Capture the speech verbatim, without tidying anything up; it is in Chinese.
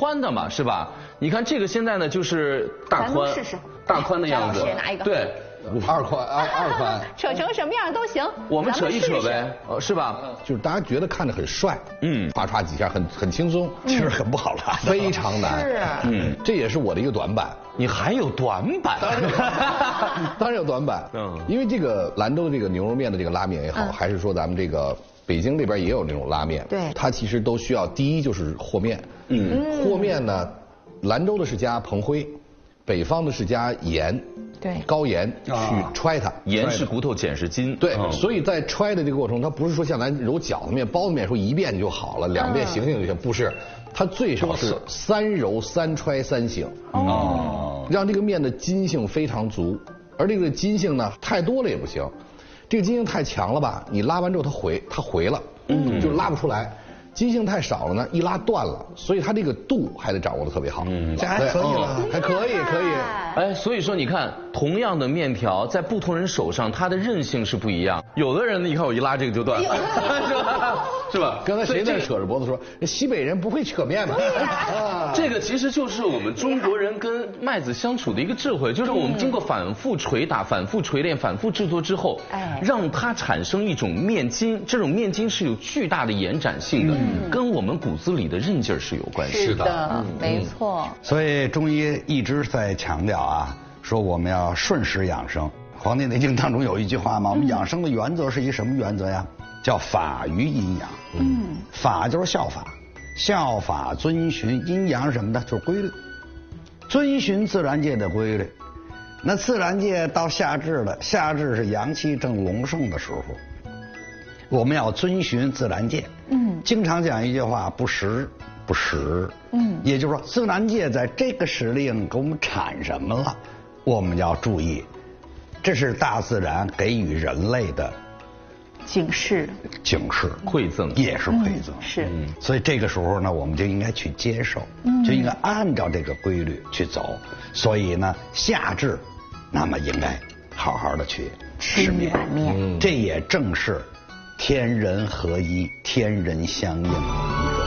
宽的嘛，是吧？你看这个现在呢就是大宽， 试试大宽的样子。 拿一个。 对。 二宽二二宽， 扯成什么样都行， 我们扯一扯呗，呃，是吧？ 就是大家觉得看着很帅， 嗯， 唰唰几下很很轻松， 其实很不好拉， 非常难。 是， 嗯，这也是我的一个短板。 你还有短板？ 当然有短板，嗯，因为这个兰州的这个牛肉面的这个拉面也好，还是说咱们这个北京这边也有那种拉面， 对， 它其实都需要第一就是和面，嗯，和面呢，兰州的是加硼灰，北方的是加盐。 对， 高盐去揣它， 盐是骨头，碱是筋。 对，所以在揣的这个过程，它不是说像咱揉饺子面、包子面说一遍就好了，两遍醒醒就行，不是，它最少是三揉、三揣、三醒，哦，让这个面的筋性非常足，而这个筋性呢太多了也不行，这个筋性太强了吧，你拉完之后它回，它回了，嗯，就拉不出来。筋性太少了呢，一拉断了，所以它这个度还得掌握的特别好。嗯， 这还可以了， 还可以，可以。 哎，所以说你看，同样的面条，在不同人手上，它的韧性是不一样。有的人呢，你看我一拉这个就断了，是吧？是吧？ 刚才谁在扯着脖子说，西北人不会扯面吗？ 这个其实就是我们中国人跟麦子相处的一个智慧，就是我们经过反复捶打、反复锤炼、反复制作之后，哎，让它产生一种面筋，这种面筋是有巨大的延展性的。跟我们骨子里的韧劲儿是有关系的。 是的，没错。 所以中医一直在强调啊，说我们要顺时养生。《黄帝内经》当中有一句话嘛，我们养生的原则是一什么原则呀？叫法于阴阳。嗯，法就是效法，效法遵循阴阳什么的，就是规律，遵循自然界的规律。那自然界到夏至了，夏至是阳气正隆盛的时候。我们要遵循自然界，嗯，经常讲一句话，不时不食，嗯，也就是说，自然界在这个时令给我们产什么了，我们要注意，这是大自然给予人类的警示， 警示， 馈赠， 也是馈赠， 嗯、是、 嗯。所以这个时候呢，我们就应该去接受，嗯、就应该按照这个规律去走。所以呢，夏至，那么应该好好的去吃面， 面， 这也正是天人合一，天人相应。